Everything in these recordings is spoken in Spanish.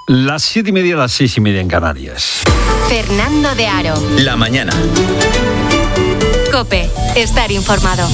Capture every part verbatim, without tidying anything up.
Las siete y media, las seis y media en Canarias. Fernando de Aro. La mañana. COPE. Estar informado.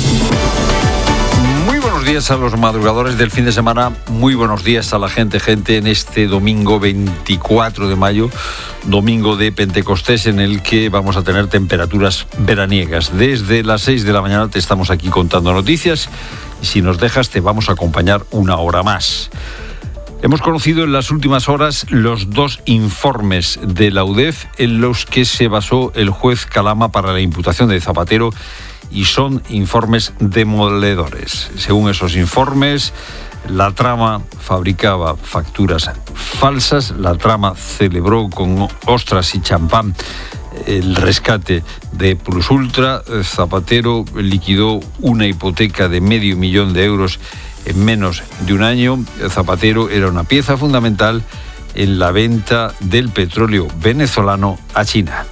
Muy buenos días a los madrugadores del fin de semana. Muy buenos días a la gente, gente, en este domingo veinticuatro de mayo, domingo de Pentecostés, en el que vamos a tener temperaturas veraniegas. Desde las seis de la mañana te estamos aquí contando noticias y si nos dejas te vamos a acompañar una hora más. Hemos conocido en las últimas horas los dos informes de la U D E F en los que se basó el juez Calama para la imputación de Zapatero y son informes demoledores. Según esos informes, la trama fabricaba facturas falsas, la trama celebró con ostras y champán el rescate de Plus Ultra, Zapatero liquidó una hipoteca de medio millón de euros en menos de un año. Zapatero era una pieza fundamental en la venta del petróleo venezolano a China.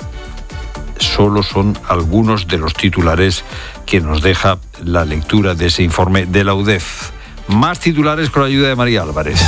Solo son algunos de los titulares que nos deja la lectura de ese informe de la U D E F. Más titulares con la ayuda de María Álvarez.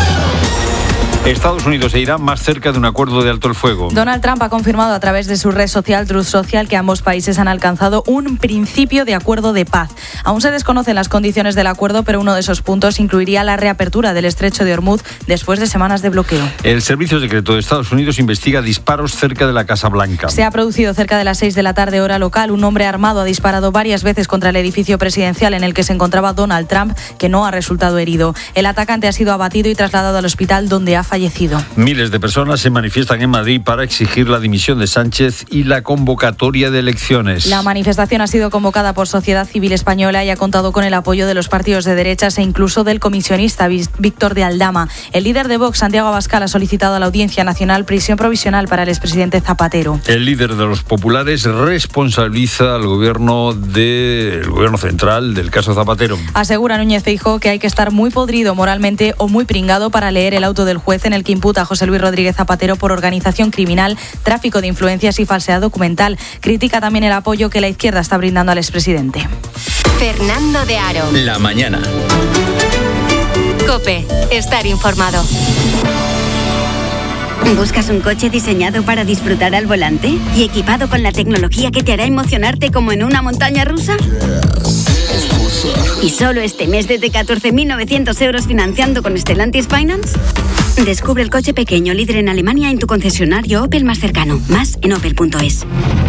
Estados Unidos e Irán más cerca de un acuerdo de alto el fuego. Donald Trump ha confirmado a través de su red social Truth Social que ambos países han alcanzado un principio de acuerdo de paz. Aún se desconocen las condiciones del acuerdo, pero uno de esos puntos incluiría la reapertura del estrecho de Hormuz después de semanas de bloqueo. El Servicio Secreto de Estados Unidos investiga disparos cerca de la Casa Blanca. Se ha producido cerca de las seis de la tarde hora local. Un hombre armado ha disparado varias veces contra el edificio presidencial en el que se encontraba Donald Trump, que no ha resultado herido. El atacante ha sido abatido y trasladado al hospital, donde ha fallecido. Miles de personas se manifiestan en Madrid para exigir la dimisión de Sánchez y la convocatoria de elecciones. La manifestación ha sido convocada por Sociedad Civil Española y ha contado con el apoyo de los partidos de derechas e incluso del comisionista Víctor de Aldama. El líder de Vox, Santiago Abascal, ha solicitado a la Audiencia Nacional prisión provisional para el expresidente Zapatero. El líder de los populares responsabiliza al gobierno del gobierno central del caso Zapatero. Asegura Núñez Feijóo que hay que estar muy podrido moralmente o muy pringado para leer el auto del juez en el que imputa a José Luis Rodríguez Zapatero por organización criminal, tráfico de influencias y falsedad documental. Critica también el apoyo que la izquierda está brindando al expresidente. Fernando de Aro. La mañana. COPE. Estar informado. ¿Buscas un coche diseñado para disfrutar al volante y equipado con la tecnología que te hará emocionarte como en una montaña rusa? ¿Y solo este mes desde catorce mil novecientos euros financiando con Stellantis Finance? Descubre el coche pequeño líder en Alemania en tu concesionario Opel más cercano. Más en opel punto es.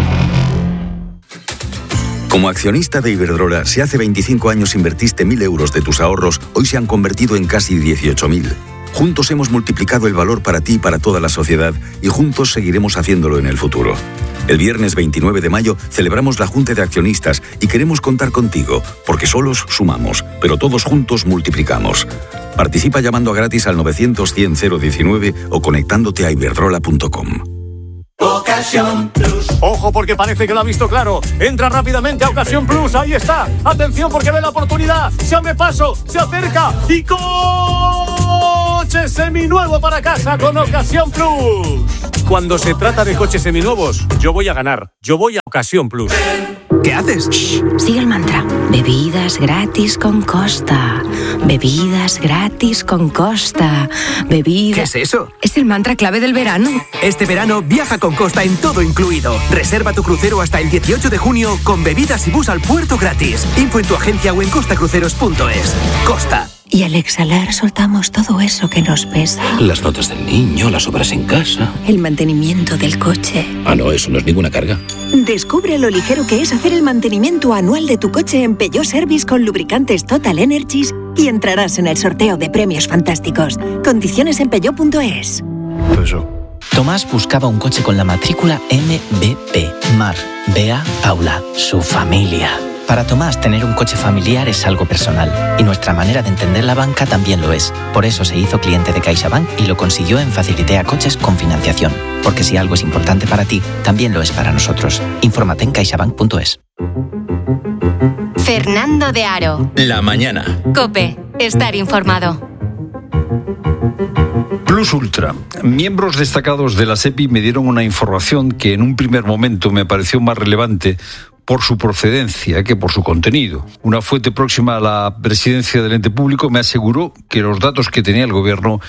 Como accionista de Iberdrola, si hace veinticinco años invertiste mil euros de tus ahorros, hoy se han convertido en casi dieciocho mil. Juntos hemos multiplicado el valor para ti y para toda la sociedad y juntos seguiremos haciéndolo en el futuro. El viernes veintinueve de mayo celebramos la Junta de Accionistas y queremos contar contigo, porque solos sumamos, pero todos juntos multiplicamos. Participa llamando a gratis al novecientos cien cero diecinueve o conectándote a iberdrola punto com. Ocasión Plus. Ojo, porque parece que lo ha visto claro. Entra rápidamente a Ocasión Plus. Ahí está. Atención, porque ve la oportunidad. Se abre paso, se acerca y coche seminuevo para casa con Ocasión Plus. Cuando se trata de coches seminuevos, yo voy a ganar. Yo voy a Ocasión Plus. ¿Qué haces? Shh, sigue el mantra. Bebidas gratis con Costa. Bebidas gratis con Costa. Bebidas... ¿Qué es eso? Es el mantra clave del verano. Este verano viaja con Costa en todo incluido. Reserva tu crucero hasta el dieciocho de junio con bebidas y bus al puerto gratis. Info en tu agencia o en costacruceros punto es. Costa. Y al exhalar soltamos todo eso que nos pesa. Las notas del niño, las obras en casa. El mantenimiento del coche. Ah, no, eso no es ninguna carga. Descubre lo ligero que es hacer el mantenimiento anual de tu coche en Peugeot Service con lubricantes Total Energies y entrarás en el sorteo de premios fantásticos. Condiciones en peugeot punto es. Eso. Tomás buscaba un coche con la matrícula M B P. Mar, Bea, Paula, su familia. Para Tomás, tener un coche familiar es algo personal y nuestra manera de entender la banca también lo es. Por eso se hizo cliente de CaixaBank y lo consiguió en Facilitea Coches con financiación. Porque si algo es importante para ti, también lo es para nosotros. Infórmate en caixabank punto es. Fernando de Aro. La mañana. COPE. Estar informado. Plus Ultra. Miembros destacados de la SEPI me dieron una información que en un primer momento me pareció más relevante por su procedencia que por su contenido. Una fuente próxima a la presidencia del ente público me aseguró que los datos que tenía el gobierno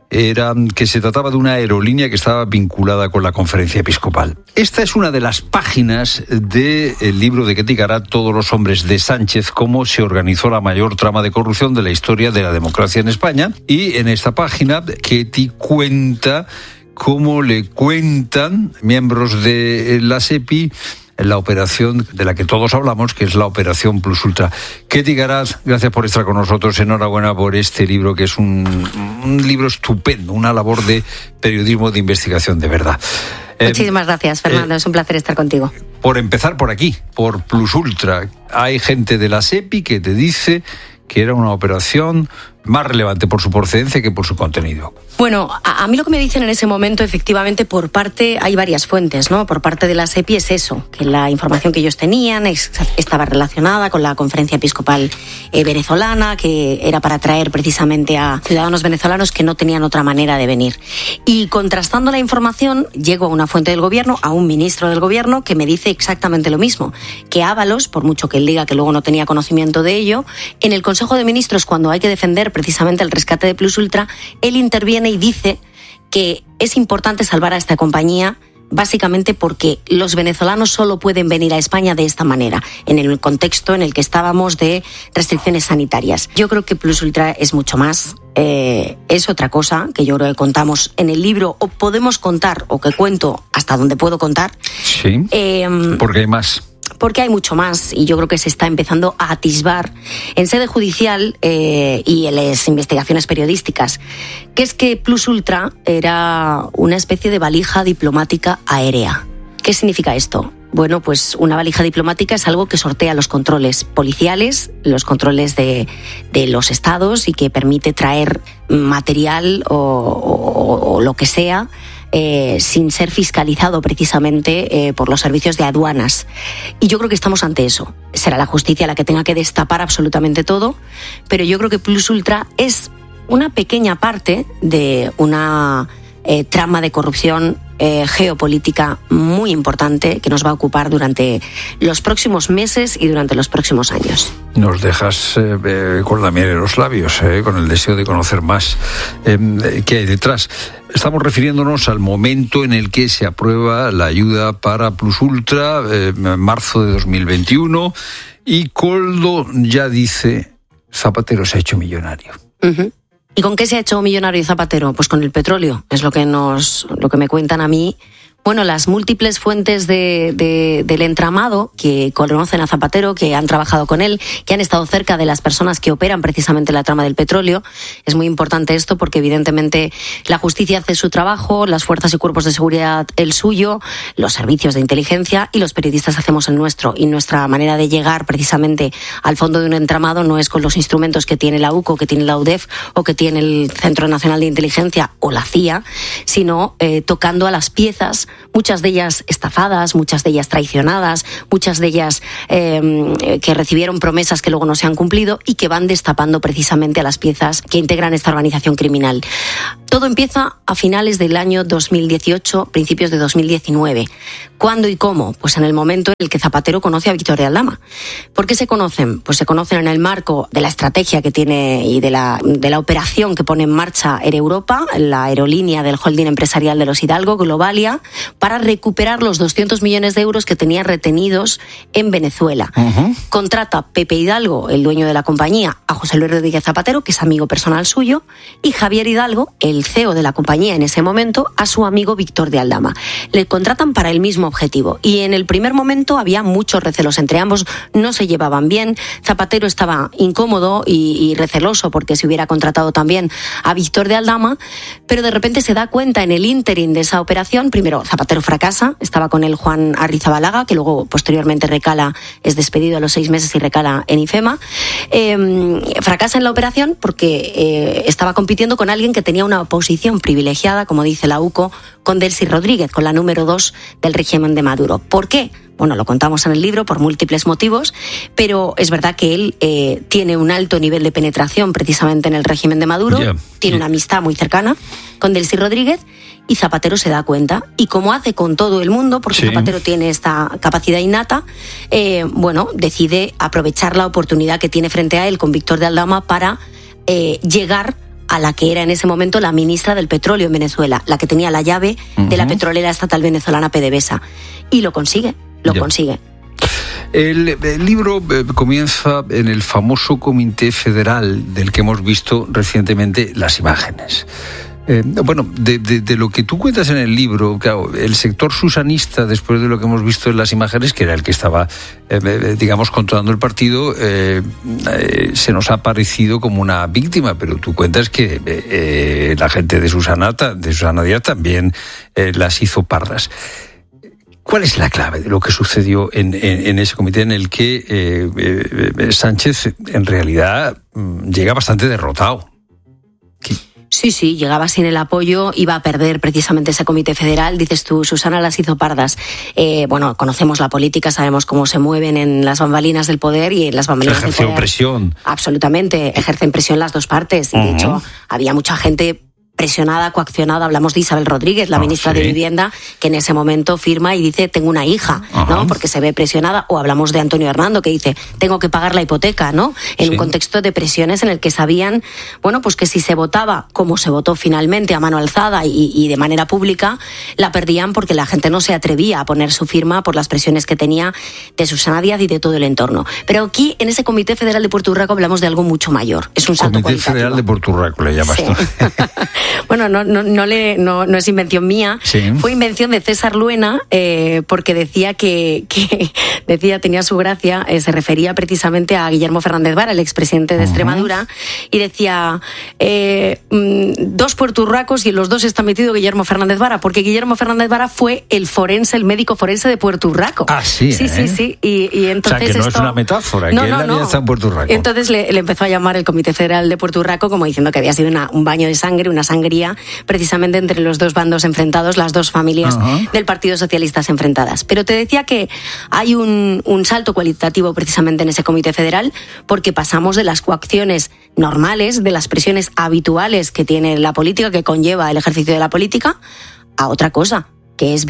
era que se trataba de una aerolínea que estaba vinculada con la Conferencia Episcopal. Esta es una de las páginas del libro de Ketty Garat, Todos los hombres de Sánchez, cómo se organizó la mayor trama de corrupción de la historia de la democracia en España. Y en esta página Ketty cuenta cómo le cuentan miembros de la SEPI la operación de la que todos hablamos, que es la Operación Plus Ultra. Ketty Garat, gracias por estar con nosotros. Enhorabuena por este libro, que es un, un libro estupendo, una labor de periodismo de investigación de verdad. Muchísimas eh, gracias, Fernando. Eh, es un placer estar contigo. Por empezar por aquí, por Plus Ultra. Hay gente de la SEPI que te dice que era una operación más relevante por su procedencia que por su contenido. Bueno, a, a mí lo que me dicen en ese momento, efectivamente, por parte, hay varias fuentes, ¿no? Por parte de la SEPI es eso, que la información que ellos tenían es, estaba relacionada con la Conferencia Episcopal eh, venezolana, que era para atraer precisamente a ciudadanos venezolanos que no tenían otra manera de venir. Y contrastando la información, llego a una fuente del gobierno, a un ministro del gobierno, que me dice exactamente lo mismo, que Ábalos, por mucho que él diga que luego no tenía conocimiento de ello, en el Consejo de Ministros, cuando hay que defender precisamente el rescate de Plus Ultra, él interviene y dice que es importante salvar a esta compañía básicamente porque los venezolanos solo pueden venir a España de esta manera, en el contexto en el que estábamos de restricciones sanitarias. Yo creo que Plus Ultra es mucho más, eh, es otra cosa que yo creo que contamos en el libro, o podemos contar, o que cuento hasta donde puedo contar. Sí, eh, porque hay más. Porque hay mucho más y yo creo que se está empezando a atisbar en sede judicial eh, y en las investigaciones periodísticas, que es que Plus Ultra era una especie de valija diplomática aérea. ¿Qué significa esto? Bueno, pues una valija diplomática es algo que sortea los controles policiales, los controles de, de los estados y que permite traer material o, o, o lo que sea Eh, sin ser fiscalizado precisamente eh, por los servicios de aduanas. Y yo creo que estamos ante eso. Será la justicia la que tenga que destapar absolutamente todo, pero yo creo que Plus Ultra es una pequeña parte de una eh, trama de corrupción eh, geopolítica muy importante que nos va a ocupar durante los próximos meses y durante los próximos años. Nos dejas eh, eh, con la miel en los labios, eh, con el deseo de conocer más eh, qué hay detrás. Estamos refiriéndonos al momento en el que se aprueba la ayuda para Plus Ultra, eh, marzo de dos mil veintiuno, y Koldo ya dice, Zapatero se ha hecho millonario. Uh-huh. ¿Y con qué se ha hecho millonario Zapatero? Pues con el petróleo, es lo que nos, lo que me cuentan a mí. Bueno, las múltiples fuentes de, de, del entramado que conocen a Zapatero, que han trabajado con él, que han estado cerca de las personas que operan precisamente la trama del petróleo. Es muy importante esto porque evidentemente la justicia hace su trabajo, las fuerzas y cuerpos de seguridad el suyo, los servicios de inteligencia y los periodistas hacemos el nuestro. Y nuestra manera de llegar precisamente al fondo de un entramado no es con los instrumentos que tiene la U C O, que tiene la U D E F o que tiene el Centro Nacional de Inteligencia o la C I A, sino eh, tocando a las piezas, muchas de ellas estafadas, muchas de ellas traicionadas, muchas de ellas eh, que recibieron promesas que luego no se han cumplido y que van destapando precisamente a las piezas que integran esta organización criminal. Todo empieza a finales del año dos mil dieciocho, principios de dos mil diecinueve. ¿Cuándo y cómo? Pues en el momento en el que Zapatero conoce a Víctor de Aldama. ¿Por qué se conocen? Pues se conocen en el marco de la estrategia que tiene y de la, de la operación que pone en marcha Air Europa, la aerolínea del holding empresarial de los Hidalgo, Globalia, para recuperar los doscientos millones de euros que tenía retenidos en Venezuela. Uh-huh. Contrata Pepe Hidalgo, el dueño de la compañía, a José Luis Rodríguez Zapatero, que es amigo personal suyo, y Javier Hidalgo, el C E O de la compañía en ese momento, a su amigo Víctor de Aldama. Le contratan para el mismo objetivo. Y en el primer momento había muchos recelos entre ambos, no se llevaban bien. Zapatero estaba incómodo y, y receloso porque se hubiera contratado también a Víctor de Aldama, pero de repente se da cuenta en el ínterin de esa operación, primero Zapatero fracasa, estaba con él Juan Arrizabalaga, que luego posteriormente recala, es despedido a los seis meses y recala en IFEMA, eh, fracasa en la operación porque eh, estaba compitiendo con alguien que tenía una posición privilegiada, como dice la U C O, con Delcy Rodríguez, con la número dos del régimen de Maduro. ¿Por qué? Bueno, lo contamos en el libro por múltiples motivos, pero es verdad que él eh, tiene un alto nivel de penetración precisamente en el régimen de Maduro, yeah. tiene una amistad muy cercana con Delcy Rodríguez y Zapatero se da cuenta. Y como hace con todo el mundo, porque sí. Zapatero tiene esta capacidad innata, eh, bueno, decide aprovechar la oportunidad que tiene frente a él con Víctor de Aldama para eh, llegar a la que era en ese momento la ministra del Petróleo en Venezuela, la que tenía la llave uh-huh. de la petrolera estatal venezolana PDVSA. Y lo consigue, lo yeah. consigue. El, el libro eh, comienza en el famoso Comité Federal del que hemos visto recientemente las imágenes. Eh, bueno, de, de, de lo que tú cuentas en el libro, claro, el sector susanista, después de lo que hemos visto en las imágenes, que era el que estaba, eh, digamos, controlando el partido, eh, eh, se nos ha parecido como una víctima, pero tú cuentas que eh, la gente de Susana, de Susana Díaz también eh, las hizo pardas. ¿Cuál es la clave de lo que sucedió en, en, en ese comité en el que eh, eh, Sánchez en realidad llega bastante derrotado? ¿Qué? Sí, sí, llegaba sin el apoyo, iba a perder precisamente ese comité federal. Dices tú, Susana las hizo pardas. Eh, bueno, conocemos la política, sabemos cómo se mueven en las bambalinas del poder y en las bambalinas del poder. Ejerció presión. Absolutamente, ejercen presión las dos partes. Y uh-huh. de hecho, había mucha gente presionada, coaccionada. Hablamos de Isabel Rodríguez, la oh, ministra sí. de Vivienda, que en ese momento firma y dice, tengo una hija, uh-huh. ¿no? Porque se ve presionada. O hablamos de Antonio Hernando, que dice, tengo que pagar la hipoteca, ¿no? En sí. un contexto de presiones en el que sabían, bueno, pues que si se votaba, como se votó finalmente, a mano alzada y, y de manera pública, la perdían porque la gente no se atrevía a poner su firma por las presiones que tenía de Susana Díaz y de todo el entorno. Pero aquí, en ese Comité Federal de Puerto Rico, hablamos de algo mucho mayor. Es un salto Comité cualitativo. Federal de Puerto Rico le llamas sí. tú. Bueno, no, no, no, le, no, no es invención mía, sí. fue invención de César Luena, eh, porque decía que, que decía, tenía su gracia, eh, se refería precisamente a Guillermo Fernández Vara, el expresidente de uh-huh. Extremadura, y decía, eh, dos puerturracos y en los dos está metido Guillermo Fernández Vara, porque Guillermo Fernández Vara fue el forense, el médico forense de Puerto Urraco. Ah, sí, Sí, ¿eh? sí, sí. Y, y entonces o sea, que no esto... es una metáfora, no, que no, él no. había estado en Puerto Urraco. Entonces le, le empezó a llamar el Comité Federal de Puerto Urraco como diciendo que había sido una, un baño de sangre, una sangría, precisamente entre los dos bandos enfrentados, las dos familias uh-huh. del Partido Socialista enfrentadas. Pero te decía que hay un, un salto cualitativo precisamente en ese Comité Federal, porque pasamos de las coacciones normales, de las presiones habituales que tiene la política, que conlleva el ejercicio de la política, a otra cosa, que es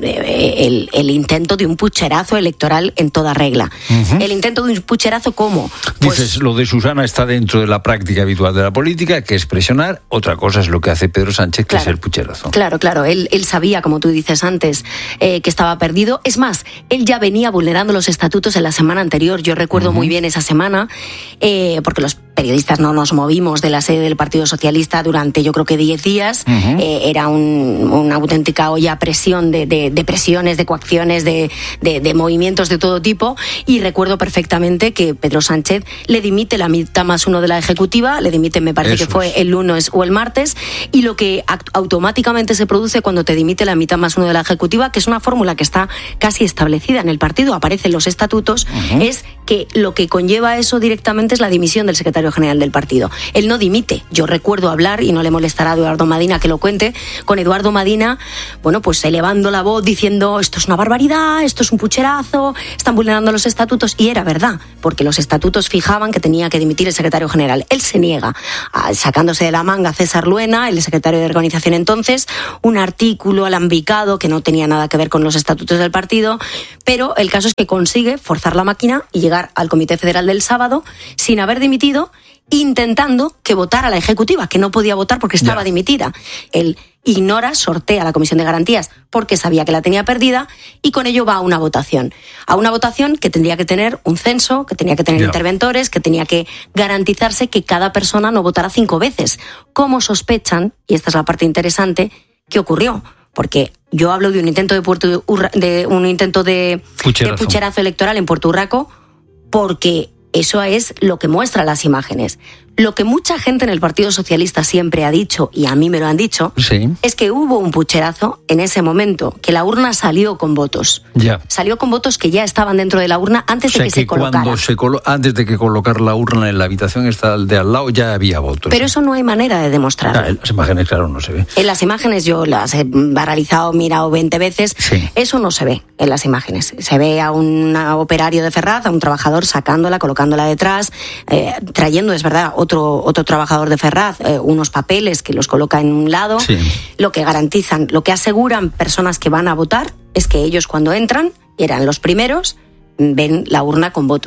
el, el intento de un pucherazo electoral en toda regla. Uh-huh. El intento de un pucherazo, ¿cómo? Pues, Dices, lo de Susana está dentro de la práctica habitual de la política, que es presionar. Otra cosa es lo que hace Pedro Sánchez, que claro, es el pucherazo. Claro, claro. Él, él sabía, como tú dices antes, eh, que estaba perdido. Es más, él ya venía vulnerando los estatutos en la semana anterior. Yo recuerdo uh-huh. muy bien esa semana, eh, porque los periodistas no nos movimos de la sede del Partido Socialista durante, yo creo que diez días. Uh-huh. Eh, era un, una auténtica olla presión de, de, de presiones, de coacciones, de, de, de movimientos de todo tipo, y recuerdo perfectamente que Pedro Sánchez le dimite la mitad más uno de la Ejecutiva, le dimite, me parece Eso que fue es. el lunes o el martes, y lo que act- automáticamente se produce cuando te dimite la mitad más uno de la Ejecutiva, que es una fórmula que está casi establecida en el partido, aparece en los estatutos, uh-huh. es que lo que conlleva eso directamente es la dimisión del secretario general del partido. Él no dimite. Yo recuerdo hablar, y no le molestará a Eduardo Madina que lo cuente, con Eduardo Madina, bueno, pues elevando la voz diciendo esto es una barbaridad, esto es un pucherazo, están vulnerando los estatutos, y era verdad, porque los estatutos fijaban que tenía que dimitir el secretario general. Él se niega, sacándose de la manga César Luena, el secretario de organización entonces, un artículo alambicado que no tenía nada que ver con los estatutos del partido, pero el caso es que consigue forzar la máquina y llegar al Comité Federal del sábado sin haber dimitido, intentando que votara la Ejecutiva, que no podía votar porque estaba yeah. dimitida. Él ignora, sortea la Comisión de Garantías porque sabía que la tenía perdida, y con ello va a una votación. A una votación que tendría que tener un censo, que tenía que tener yeah. interventores, que tenía que garantizarse que cada persona no votara cinco veces. Como sospechan, y esta es la parte interesante, ¿qué ocurrió? Porque yo hablo de un intento de, Puerto Urra, de un intento de pucherazo. de pucherazo electoral en Puerto Urraco, porque eso es lo que muestran las imágenes. Lo que mucha gente en el Partido Socialista siempre ha dicho, y a mí me lo han dicho, sí. es que hubo un pucherazo en ese momento, que la urna salió con votos. Ya. Salió con votos que ya estaban dentro de la urna antes o sea de que, que se colocara. Cuando se colo- antes de que colocar la urna en la habitación esta de al lado ya había votos. Pero eso no hay manera de demostrarlo. Ah, en las imágenes, claro, no se ve. En las imágenes yo las he paralizado, mirado veinte veces. Sí. Eso no se ve en las imágenes. Se ve a un operario de Ferraz, a un trabajador sacándola, colocándola detrás, eh, trayendo, es verdad, otro, otro trabajador de Ferraz, eh, unos papeles que los coloca en un lado. Sí. Lo que garantizan, lo que aseguran personas que van a votar es que ellos cuando entran, eran los primeros, ven la urna con votos.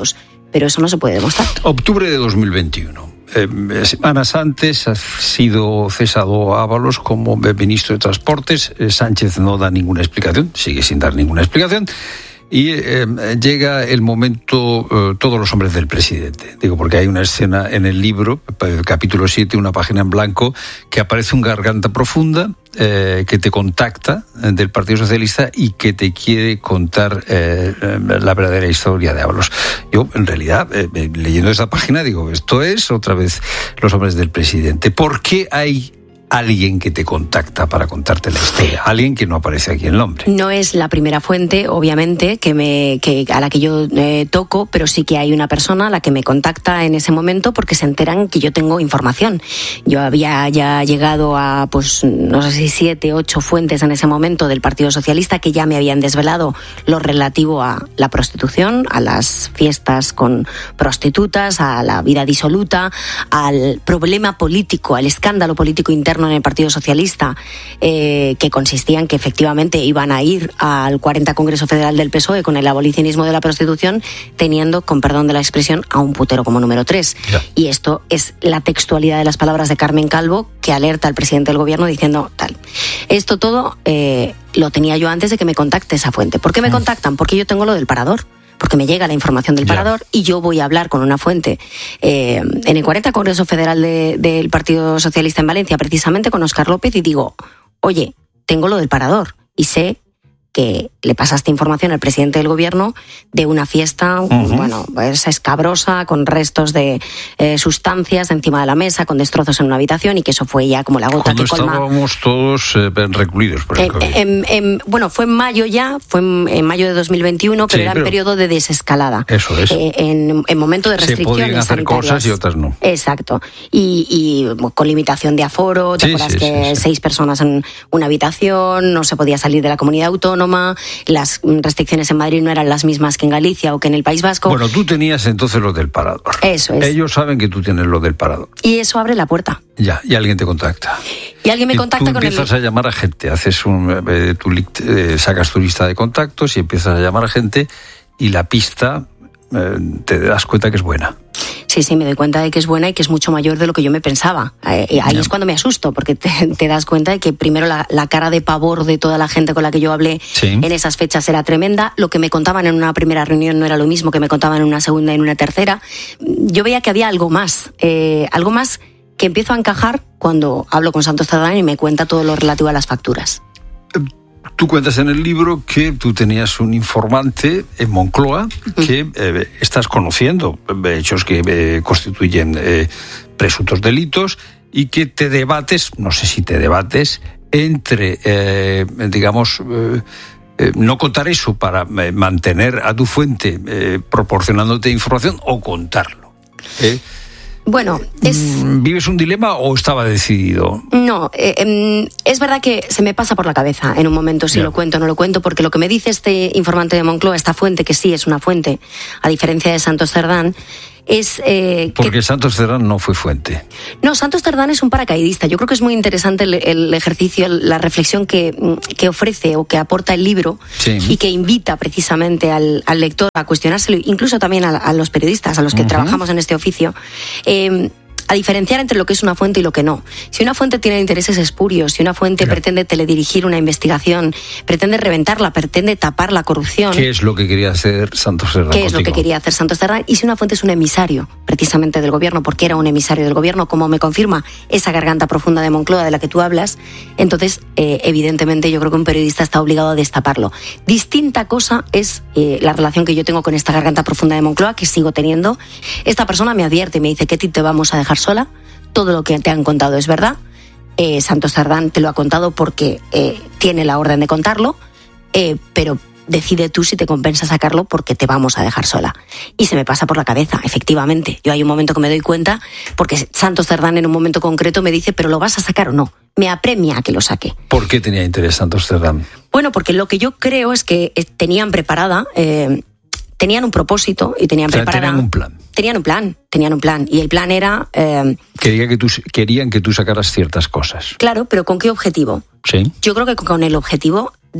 pero eso no se puede demostrar. Octubre de dos mil veintiuno. Eh, semanas antes ha sido cesado Ábalos como ministro de Transportes. Eh, Sánchez no da ninguna explicación, sigue sin dar ninguna explicación. Y eh, llega el momento, eh, todos los hombres del presidente. Digo, porque hay una escena en el libro, el capítulo siete, una página en blanco, que aparece un garganta profunda eh, que te contacta eh, del Partido Socialista y que te quiere contar eh, la verdadera historia de Ábalos. Yo, en realidad, eh, leyendo esa página, digo, esto es otra vez los hombres del presidente. ¿Por qué hay alguien que te contacta para contarte la historia? Alguien que no aparece aquí el nombre. No es la primera fuente, obviamente, que me que a la que yo eh, toco, pero sí que hay una persona a la que me contacta en ese momento porque se enteran que yo tengo información. Yo había ya llegado a, pues, no sé si siete, ocho fuentes en ese momento del Partido Socialista que ya me habían desvelado lo relativo a la prostitución, a las fiestas con prostitutas, a la vida disoluta, al problema político, al escándalo político interno en el Partido Socialista, eh, que consistía en que efectivamente iban a ir al cuarenta Congreso Federal del P S O E con el abolicionismo de la prostitución, teniendo, con perdón de la expresión, a un putero como número tres. Yeah. Y esto es la textualidad de las palabras de Carmen Calvo, que alerta al presidente del gobierno diciendo tal. Esto todo eh, lo tenía yo antes de que me contacte esa fuente. ¿Por qué me mm. contactan? Porque yo tengo lo del parador. Porque me llega la información del parador, yeah, y yo voy a hablar con una fuente eh, en el cuarenta Congreso Federal de, del Partido Socialista en Valencia, precisamente con Óscar López, y digo, oye, tengo lo del parador y sé que le pasaste información al presidente del gobierno de una fiesta, uh-huh, bueno, pues escabrosa, con restos de eh, sustancias encima de la mesa, con destrozos en una habitación, y que eso fue ya como la gota Cuando que colma. Estábamos todos eh, recluidos por el eh, COVID. En, en, bueno, fue en mayo ya, fue en, en mayo de dos mil veintiuno, pero sí, era en pero periodo de desescalada. Eso es. Eh, en, en momento de restricciones Se podían hacer sanitarias. Cosas y otras no. Exacto. Y, y con limitación de aforo, ¿te sí, acuerdas sí, que sí, sí. seis personas en una habitación, no se podía salir de la comunidad autónoma, las restricciones en Madrid no eran las mismas que en Galicia o que en el País Vasco. Bueno, tú tenías entonces lo del parador. Eso es. Ellos saben que tú tienes lo del parador. Y eso abre la puerta. Ya, y alguien te contacta. Y alguien me y contacta tú con el... empiezas a llamar a gente, haces un, eh, tú eh, sacas tu lista de contactos y empiezas a llamar a gente, y la pista eh, te das cuenta que es buena. Sí, sí, me doy cuenta de que es buena y que es mucho mayor de lo que yo me pensaba. Eh, ahí no. es cuando me asusto, porque te, te das cuenta de que primero la, la cara de pavor de toda la gente con la que yo hablé sí. en esas fechas era tremenda. Lo que me contaban en una primera reunión no era lo mismo que me contaban en una segunda y en una tercera. Yo veía que había algo más, eh, algo más que empiezo a encajar cuando hablo con Santos Cerdán y me cuenta todo lo relativo a las facturas. Tú cuentas en el libro que tú tenías un informante en Moncloa que eh, estás conociendo hechos que eh, constituyen eh, presuntos delitos, y que te debates, no sé si te debates, entre, eh, digamos, eh, eh, no contar eso para eh, mantener a tu fuente eh, proporcionándote información, o contarlo. ¿eh? Bueno, es... ¿Vives un dilema o estaba decidido? No, eh, eh, es verdad que se me pasa por la cabeza en un momento si yeah. lo cuento o no lo cuento, porque lo que me dice este informante de Moncloa, esta fuente, que sí es una fuente, a diferencia de Santos Cerdán, es... Eh, porque que... Santos Cerdán no fue fuente. No, Santos Cerdán es un paracaidista. Yo creo que es muy interesante el, el ejercicio, la reflexión que, que ofrece o que aporta el libro, sí. y que invita precisamente al, al lector a cuestionárselo, incluso también a, a los periodistas, a los que uh-huh. trabajamos en este oficio, eh, a diferenciar entre lo que es una fuente y lo que no. Si una fuente tiene intereses espurios, si una fuente yeah. pretende teledirigir una investigación, pretende reventarla, pretende tapar la corrupción... ¿Qué es lo que quería hacer Santos Cerdán? ¿Qué contigo? es lo que quería hacer Santos Cerdán? Y si una fuente es un emisario, precisamente del gobierno, porque era un emisario del gobierno, como me confirma esa garganta profunda de Moncloa de la que tú hablas, entonces, eh, evidentemente, yo creo que un periodista está obligado a destaparlo. Distinta cosa es eh, la relación que yo tengo con esta garganta profunda de Moncloa, que sigo teniendo. Esta persona me advierte y me dice, Ketty, te vamos a dejar sola, todo lo que te han contado es verdad, eh, Santos Cerdán te lo ha contado porque eh, tiene la orden de contarlo, eh, pero decide tú si te compensa sacarlo, porque te vamos a dejar sola. Y se me pasa por la cabeza, efectivamente. Yo hay un momento que me doy cuenta, porque Santos Cerdán en un momento concreto me dice, ¿pero lo vas a sacar o no? Me apremia a que lo saque. ¿Por qué tenía interés Santos Cerdán? Bueno, porque lo que yo creo es que tenían preparada... Eh, Tenían un propósito y tenían o sea, preparada... Tenían un plan. Tenían un plan, tenían un plan. Y el plan era... Eh, Quería que tú, querían que tú sacaras ciertas cosas. Claro, pero ¿con qué objetivo? Sí. Yo creo que con el objetivo de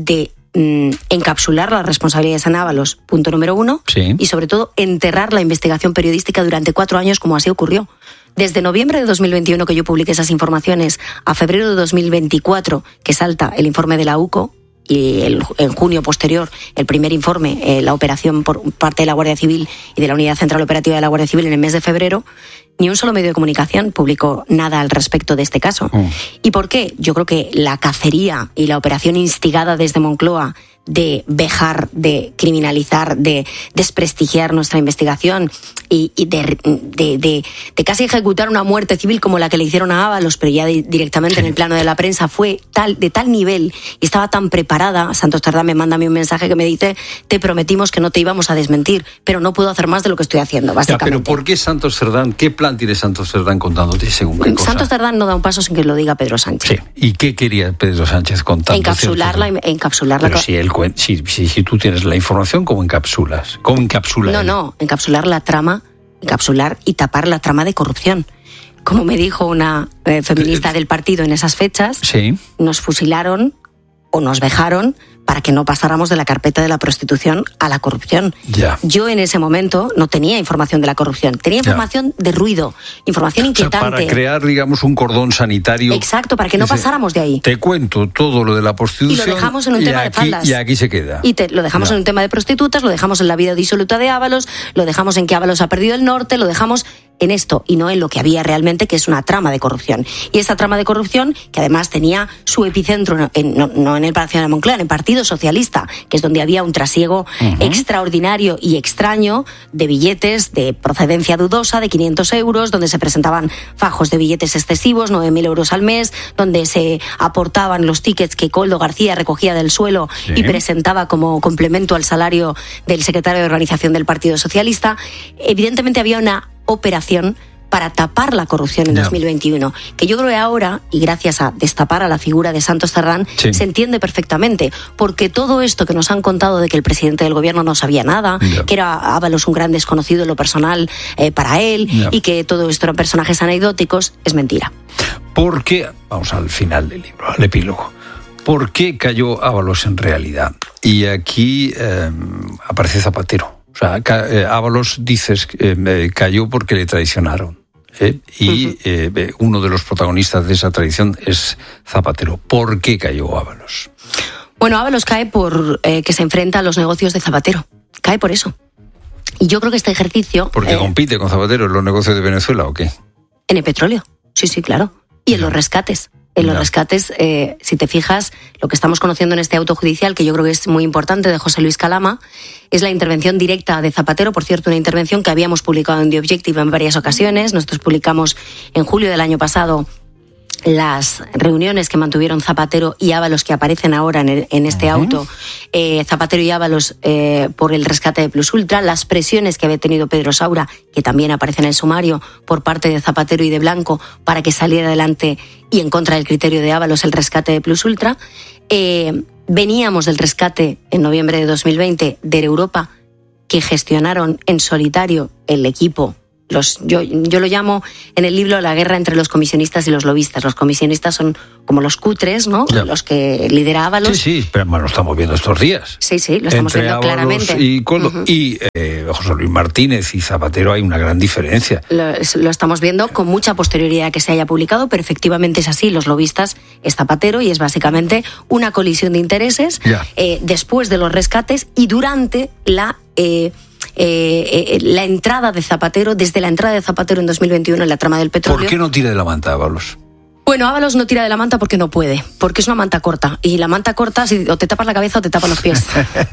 mm, encapsular las responsabilidades en Ábalos, punto número uno, sí. y sobre todo enterrar la investigación periodística durante cuatro años, como así ocurrió. Desde noviembre de dos mil veintiuno que yo publiqué esas informaciones, a febrero de dos mil veinticuatro que salta el informe de la U C O, y el, en junio posterior el primer informe, eh, la operación por parte de la Guardia Civil y de la Unidad Central Operativa de la Guardia Civil en el mes de febrero, ni un solo medio de comunicación publicó nada al respecto de este caso. Mm. ¿Y por qué? Yo creo que la cacería y la operación instigada desde Moncloa de vejar, de criminalizar, de desprestigiar nuestra investigación y, y de, de, de, de casi ejecutar una muerte civil como la que le hicieron a Ábalos, pero ya de, directamente en el plano de la prensa, fue tal de tal nivel y estaba tan preparada. Santos Cerdán me manda a mí un mensaje que me dice: te prometimos que no te íbamos a desmentir, pero no puedo hacer más de lo que estoy haciendo, básicamente. Ya, pero ¿por qué Santos Cerdán? ¿Qué plan tiene Santos Cerdán contándote según qué cosa? Santos Cerdán no da un paso sin que lo diga Pedro Sánchez. Sí. ¿Y qué quería Pedro Sánchez contando? Encapsularla, encapsularla. Pero si, él, si, si, si tú tienes la información, ¿cómo encapsulas? ¿Cómo encapsulas? No, no, encapsular la trama, encapsular y tapar la trama de corrupción. Como me dijo una eh, feminista del partido en esas fechas, sí. nos fusilaron o nos vejaron para que no pasáramos de la carpeta de la prostitución a la corrupción. Ya. Yo en ese momento no tenía información de la corrupción, tenía información ya. de ruido, información inquietante. O sea, para crear, digamos, un cordón sanitario. Exacto, para que no pasáramos de ahí. Te cuento todo lo de la prostitución. Y lo dejamos en un tema aquí, de faldas. Y aquí se queda. Y te, lo dejamos ya. en un tema de prostitutas, lo dejamos en la vida disoluta de Ábalos, lo dejamos en que Ábalos ha perdido el norte, lo dejamos en esto y no en lo que había realmente, que es una trama de corrupción. Y esa trama de corrupción, que además tenía su epicentro en, no, no en el Palacio de Moncloa, en el Partido Socialista, que es donde había un trasiego uh-huh. extraordinario y extraño de billetes de procedencia dudosa de quinientos euros, donde se presentaban fajos de billetes excesivos, nueve mil euros al mes, donde se aportaban los tickets que Koldo García recogía del suelo sí. y presentaba como complemento al salario del secretario de Organización del Partido Socialista. Evidentemente había una operación para tapar la corrupción en no. dos mil veintiuno, que yo creo que ahora, y gracias a destapar a la figura de Santos Cerdán, sí. se entiende perfectamente, porque todo esto que nos han contado de que el presidente del gobierno no sabía nada, no. que era Ábalos un gran desconocido en lo personal eh, para él, no. y que todo esto eran personajes anecdóticos, es mentira. Porque, vamos al final del libro, al epílogo, ¿por qué cayó Ábalos en realidad? Y aquí eh, aparece Zapatero. O sea, Ábalos, dices, eh, cayó porque le traicionaron. ¿eh? Y uh-huh. eh, uno de los protagonistas de esa traición es Zapatero. ¿Por qué cayó Ábalos? Bueno, Ábalos cae por eh, que se enfrenta a los negocios de Zapatero. Cae por eso. Y yo creo que este ejercicio... ¿Porque eh, compite con Zapatero en los negocios de Venezuela o qué? En el petróleo. Sí, sí, claro. Y en no. los rescates. En los no. rescates, eh, si te fijas, lo que estamos conociendo en este auto judicial, que yo creo que es muy importante, de José Luis Calama, es la intervención directa de Zapatero. Por cierto, una intervención que habíamos publicado en The Objective en varias ocasiones. Nosotros publicamos en julio del año pasado las reuniones que mantuvieron Zapatero y Ábalos, que aparecen ahora en, el, en este uh-huh. auto, eh, Zapatero y Ábalos eh, por el rescate de Plus Ultra, las presiones que había tenido Pedro Saura, que también aparece en el sumario, por parte de Zapatero y de Blanco, para que saliera adelante y en contra del criterio de Ábalos el rescate de Plus Ultra. Eh, veníamos del rescate en noviembre de dos mil veinte de Europa, que gestionaron en solitario el equipo. Los, yo, yo lo llamo en el libro la guerra entre los comisionistas y los lobistas. Los comisionistas son como los cutres, ¿no? Ya. Los que lidera Ábalos. Sí, sí, pero bueno, lo estamos viendo estos días. Sí, sí, lo estamos entre viendo Ábalos claramente. Y, uh-huh. y eh, José Luis Martínez y Zapatero hay una gran diferencia. Lo, lo estamos viendo con mucha posterioridad que se haya publicado, pero efectivamente es así. Los lobistas es Zapatero y es básicamente una colisión de intereses eh, después de los rescates y durante la... Eh, Eh, eh, la entrada de Zapatero, desde la entrada de Zapatero en dos mil veintiuno en la trama del petróleo. ¿Por qué no tira de la manta, Ábalos? Bueno, Ábalos no tira de la manta porque no puede, porque es una manta corta, y la manta corta si, o te tapas la cabeza o te tapas los pies.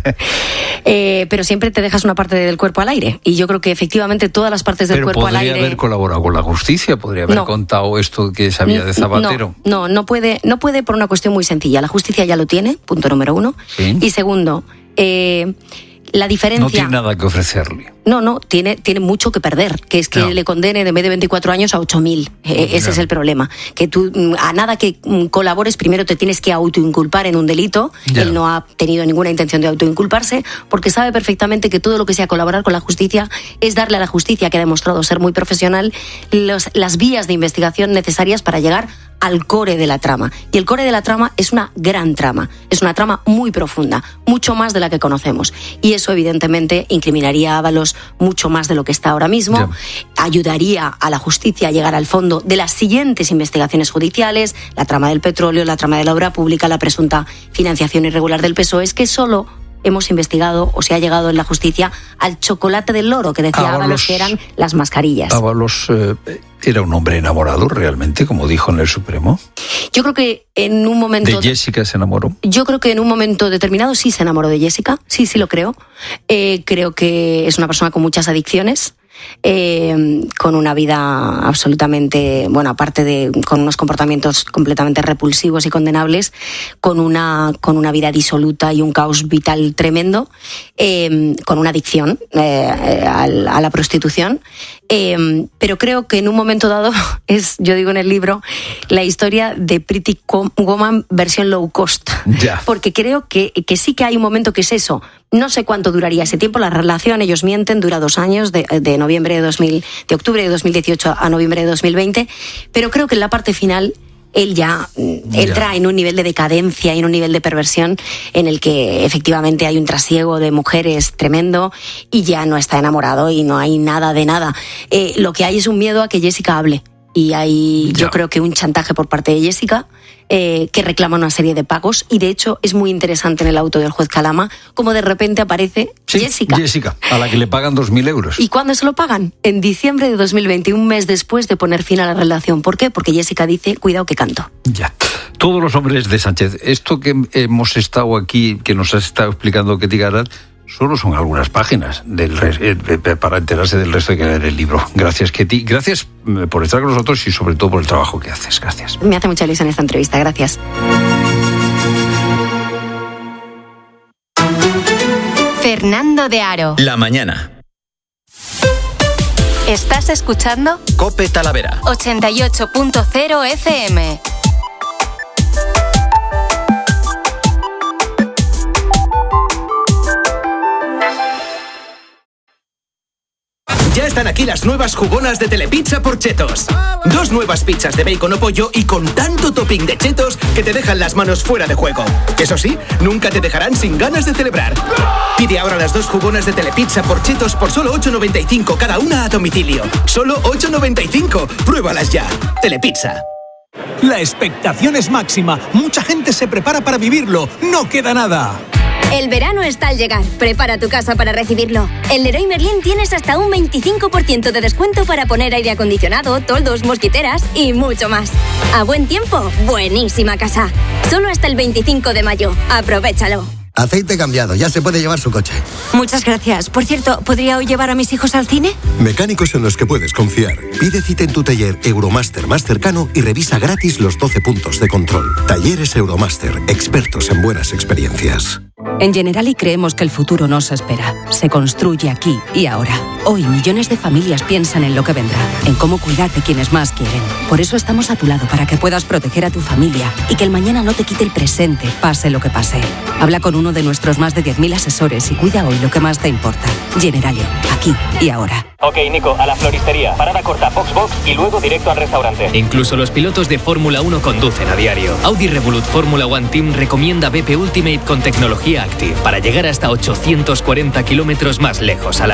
eh, pero siempre te dejas una parte del cuerpo al aire, y yo creo que efectivamente todas las partes del pero cuerpo al aire... podría haber colaborado con la justicia, podría haber no. contado esto que sabía de Zapatero. No, no, no puede, no puede por una cuestión muy sencilla. La justicia ya lo tiene, punto número uno. ¿Sí? Y segundo... Eh, La diferencia... No tiene nada que ofrecerle. No, no, tiene, tiene mucho que perder, que es que no. le condene de vez de veinticuatro años a ocho mil. Eh, ese no. es el problema. Que tú, a nada que colabores, primero te tienes que autoinculpar en un delito. Ya. Él no ha tenido ninguna intención de autoinculparse, porque sabe perfectamente que todo lo que sea colaborar con la justicia es darle a la justicia, que ha demostrado ser muy profesional, los, las vías de investigación necesarias para llegar al core de la trama. Y el core de la trama es una gran trama, es una trama muy profunda, mucho más de la que conocemos. Y eso evidentemente incriminaría a Ábalos mucho más de lo que está ahora mismo, yeah. ayudaría a la justicia a llegar al fondo de las siguientes investigaciones judiciales, la trama del petróleo, la trama de la obra pública, la presunta financiación irregular del P S O E. Es que solo hemos investigado o se ha llegado en la justicia al chocolate del loro que decía Ábalos, Ábalos que eran las mascarillas. Ábalos eh, era un hombre enamorado realmente, como dijo en el Supremo. Yo creo que en un momento... ¿De Jessica se enamoró? Yo creo que en un momento determinado sí se enamoró de Jessica, sí, sí lo creo. Eh, creo que es una persona con muchas adicciones. Eh, con una vida absolutamente, bueno, aparte de con unos comportamientos completamente repulsivos y condenables, con una con una vida disoluta y un caos vital tremendo, eh, con una adicción eh, a, a la prostitución. Eh, pero creo que en un momento dado es, yo digo en el libro, la historia de Pretty Woman versión low cost. Ya. Porque creo que, que sí que hay un momento que es eso. No sé cuánto duraría ese tiempo. La relación, ellos mienten, dura dos años, de, de noviembre de dos mil, de octubre de dos mil dieciocho a noviembre de dos mil veinte. Pero creo que en la parte final él ya, ya entra en un nivel de decadencia y en un nivel de perversión en el que efectivamente hay un trasiego de mujeres tremendo y ya no está enamorado y no hay nada de nada. Eh, lo que hay es un miedo a que Jessica hable y hay, ya. yo creo que un chantaje por parte de Jessica eh, que reclama una serie de pagos y de hecho es muy interesante en el auto del juez Calama como de repente aparece sí, Jessica. Jessica, a la que le pagan dos mil euros. ¿Y cuándo se lo pagan? En diciembre de dos mil veinte, un mes después de poner fin a la relación. ¿Por qué? Porque Jessica dice, cuidado que canto. Ya. Todos los hombres de Sánchez. Esto que hemos estado aquí, que nos has estado explicando Ketty Garat, solo son algunas páginas del re- para enterarse del resto que hay en el libro. Gracias, Ketty. Gracias por estar con nosotros y sobre todo por el trabajo que haces. Gracias. Me hace mucha ilusión esta entrevista. Gracias. Fernando de Aro. La mañana. ¿Estás escuchando? COPE Talavera. ochenta y ocho punto cero F M. Ya están aquí las nuevas jugonas de Telepizza por Chetos. Dos nuevas pizzas de bacon o pollo y con tanto topping de chetos que te dejan las manos fuera de juego. Eso sí, nunca te dejarán sin ganas de celebrar. Pide ahora las dos jugonas de Telepizza por Chetos por solo ocho noventa y cinco cada una a domicilio. Solo ocho noventa y cinco. Pruébalas ya. Telepizza. La expectación es máxima. Mucha gente se prepara para vivirlo. No queda nada. El verano está al llegar. Prepara tu casa para recibirlo. En Leroy Merlin tienes hasta un veinticinco por ciento de descuento para poner aire acondicionado, toldos, mosquiteras y mucho más. A buen tiempo, buenísima casa. Solo hasta el veinticinco de mayo. Aprovéchalo. Aceite cambiado, ya se puede llevar su coche. Muchas gracias. Por cierto, ¿podría hoy llevar a mis hijos al cine? Mecánicos en los que puedes confiar. Pide cita en tu taller Euromaster más cercano y revisa gratis los doce puntos de control. Talleres Euromaster, expertos en buenas experiencias. En Generali creemos que el futuro no se espera, se construye aquí y ahora. Hoy millones de familias piensan en lo que vendrá, en cómo cuidar de quienes más quieren. Por eso estamos a tu lado para que puedas proteger a tu familia y que el mañana no te quite el presente, pase lo que pase. Habla con uno de nuestros más de diez mil asesores y cuida hoy lo que más te importa. Generali, aquí y ahora. Ok, Nico, a la floristería. Parada corta, box box y luego directo al restaurante. Incluso los pilotos de Fórmula uno conducen a diario. Audi Revolut Fórmula One Team recomienda B P Ultimate con tecnología Active para llegar hasta ochocientos cuarenta kilómetros más lejos al año.